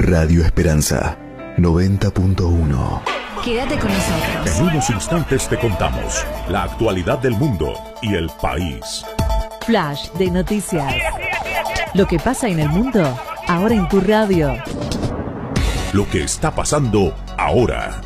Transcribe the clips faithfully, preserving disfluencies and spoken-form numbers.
Radio Esperanza noventa punto uno. Quédate con nosotros. En unos instantes te contamos la actualidad del mundo y el país. Flash de noticias. Lo que pasa en el mundo, ahora en tu radio. Lo que está pasando ahora.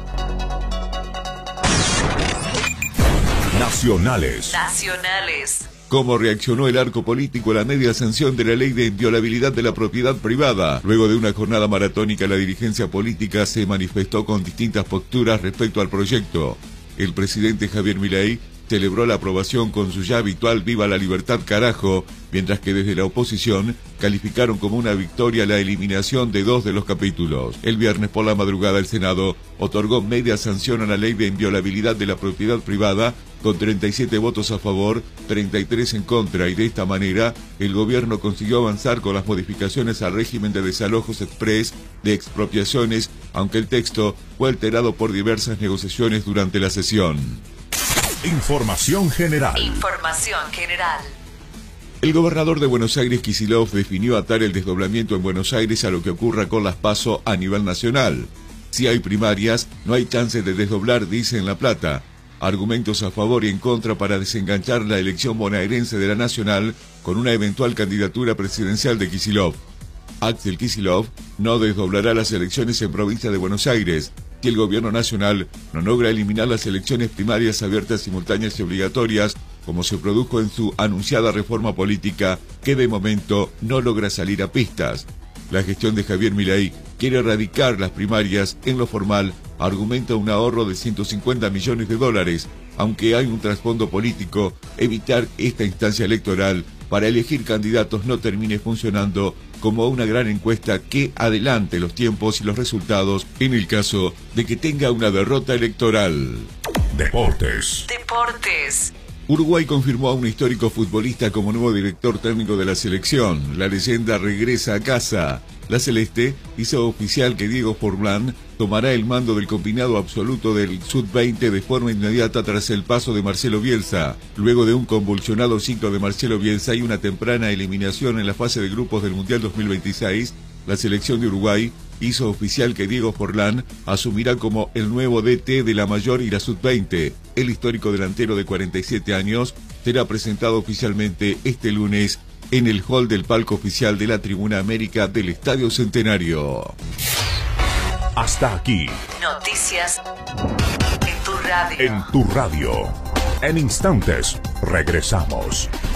Nacionales. Nacionales. ¿Cómo reaccionó el arco político a la media sanción de la ley de inviolabilidad de la propiedad privada? Luego de una jornada maratónica, la dirigencia política se manifestó con distintas posturas respecto al proyecto. El presidente Javier Milei celebró la aprobación con su ya habitual "Viva la libertad, carajo", mientras que desde la oposición calificaron como una victoria la eliminación de dos de los capítulos. El viernes por la madrugada el Senado otorgó media sanción a la ley de inviolabilidad de la propiedad privada con treinta y siete votos a favor, treinta y tres en contra, y de esta manera el gobierno consiguió avanzar con las modificaciones al régimen de desalojos express, de expropiaciones, aunque el texto fue alterado por diversas negociaciones durante la sesión. Información general. Información general. El gobernador de Buenos Aires, Kicillof, definió atar el desdoblamiento en Buenos Aires a lo que ocurra con las PASO a nivel nacional. Si hay primarias, no hay chance de desdoblar, dice en La Plata. Argumentos a favor y en contra para desenganchar la elección bonaerense de la nacional con una eventual candidatura presidencial de Kicillof. Axel Kicillof no desdoblará las elecciones en provincia de Buenos Aires si el gobierno nacional no logra eliminar las elecciones primarias abiertas, simultáneas y obligatorias, como se produjo en su anunciada reforma política, que de momento no logra salir a pistas. La gestión de Javier Milei quiere erradicar las primarias en lo formal, argumenta un ahorro de ciento cincuenta millones de dólares, aunque hay un trasfondo político, evitar esta instancia electoral para elegir candidatos no termine funcionando como una gran encuesta que adelante los tiempos y los resultados en el caso de que tenga una derrota electoral. Deportes. Deportes. Uruguay confirmó a un histórico futbolista como nuevo director técnico de la selección. La leyenda regresa a casa. La Celeste hizo oficial que Diego Forlán tomará el mando del combinado absoluto del sub veinte de forma inmediata tras el paso de Marcelo Bielsa. Luego de un convulsionado ciclo de Marcelo Bielsa y una temprana eliminación en la fase de grupos del Mundial dos mil veintiséis, la selección de Uruguay hizo oficial que Diego Forlán asumirá como el nuevo D T de la mayor y la sub veinte. El histórico delantero de cuarenta y siete años será presentado oficialmente este lunes en el hall del palco oficial de la Tribuna América del Estadio Centenario. Hasta aquí. Noticias en tu radio. En tu radio. En instantes regresamos.